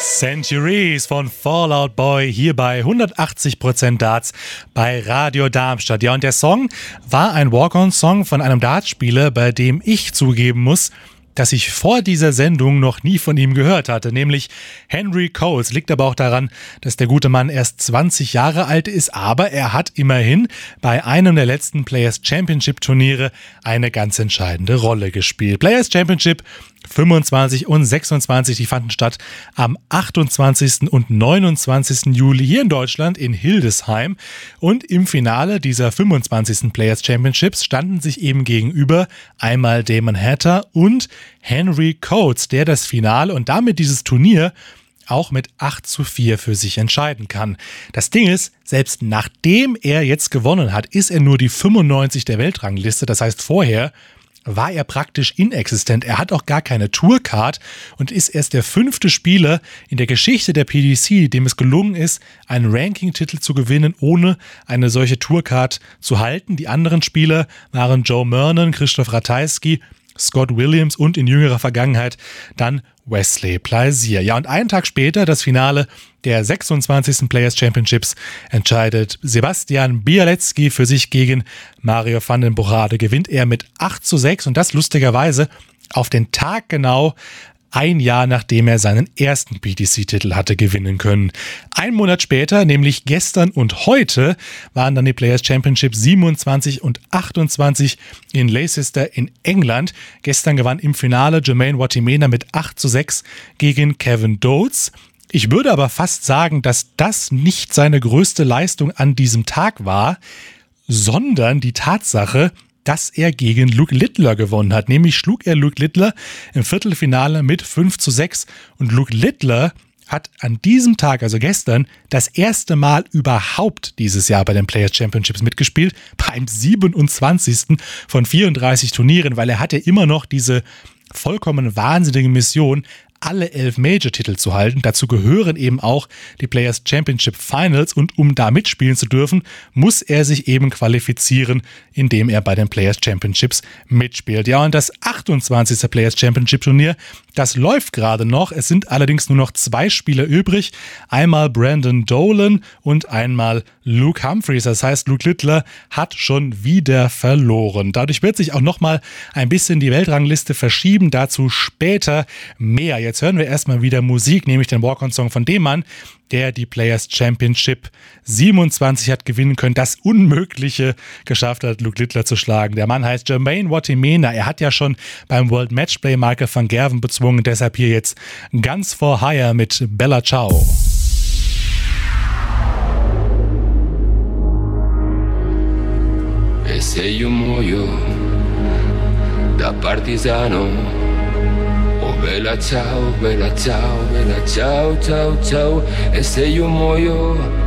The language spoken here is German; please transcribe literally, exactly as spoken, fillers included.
Centuries von Fall Out Boy hier bei hundertachtzig Prozent Darts bei Radio Darmstadt. Ja, und der Song war ein Walk-on-Song von einem Dartspieler, bei dem ich zugeben muss, dass ich vor dieser Sendung noch nie von ihm gehört hatte, nämlich Henry Coles. Liegt aber auch daran, dass der gute Mann erst zwanzig Jahre alt ist, aber er hat immerhin bei einem der letzten Players Championship Turniere eine ganz entscheidende Rolle gespielt. Players Championship fünfundzwanzig und sechsundzwanzig, die fanden statt am achtundzwanzigsten und neunundzwanzigsten Juli hier in Deutschland in Hildesheim. Und im Finale dieser fünfundzwanzigsten Players Championships standen sich eben gegenüber einmal Damon Hatter und Henry Coates, der das Finale und damit dieses Turnier auch mit acht zu vier für sich entscheiden kann. Das Ding ist, selbst nachdem er jetzt gewonnen hat, ist er nur die fünfundneunzig der Weltrangliste. Das heißt, vorher war er praktisch inexistent. Er hat auch gar keine Tourcard und ist erst der fünfte Spieler in der Geschichte der P D C, dem es gelungen ist, einen Ranking-Titel zu gewinnen, ohne eine solche Tourcard zu halten. Die anderen Spieler waren Joe Mernon, Christoph Ratajski, Scott Williams und in jüngerer Vergangenheit dann Wesley Plaisir. Ja, und einen Tag später, das Finale der sechsundzwanzigsten Players Championships, entscheidet Sebastian Bialecki für sich gegen Mario van den Bochade. Gewinnt er mit acht zu sechs und das lustigerweise auf den Tag genau ein Jahr nachdem er seinen ersten P D C-Titel hatte gewinnen können. Ein Monat später, nämlich gestern und heute, waren dann die Players Championship siebenundzwanzig und achtundzwanzig in Leicester in England. Gestern gewann im Finale Jermaine Watimena mit acht zu sechs gegen Kevin Dodes. Ich würde aber fast sagen, dass das nicht seine größte Leistung an diesem Tag war, sondern die Tatsache, dass er gegen Luke Littler gewonnen hat. Nämlich schlug er Luke Littler im Viertelfinale mit fünf zu sechs. Und Luke Littler hat an diesem Tag, also gestern, das erste Mal überhaupt dieses Jahr bei den Players Championships mitgespielt. Beim siebenundzwanzigsten von vierunddreißig Turnieren, weil er hatte immer noch diese vollkommen wahnsinnige Mission, alle elf Major-Titel zu halten. Dazu gehören eben auch die Players Championship Finals und um da mitspielen zu dürfen, muss er sich eben qualifizieren, indem er bei den Players Championships mitspielt. Ja, und das achtundzwanzigste Players Championship Turnier, das läuft gerade noch. Es sind allerdings nur noch zwei Spieler übrig. Einmal Brandon Dolan und einmal Luke Humphreys. Das heißt, Luke Littler hat schon wieder verloren. Dadurch wird sich auch nochmal ein bisschen die Weltrangliste verschieben. Dazu später mehr. Jetzt hören wir erstmal wieder Musik, nämlich den Walk-on-Song von dem Mann, der die Players Championship siebenundzwanzig hat gewinnen können, das Unmögliche geschafft hat, Luke Littler zu schlagen. Der Mann heißt Jermaine Watimena. Er hat ja schon beim World Matchplay Michael van Gerwen bezwungen, deshalb hier jetzt Guns for Hire mit Bella Ciao. E se io muoio da partigiano, oh bella ciao, bella ciao, bella ciao, ciao, ciao. E se io muoio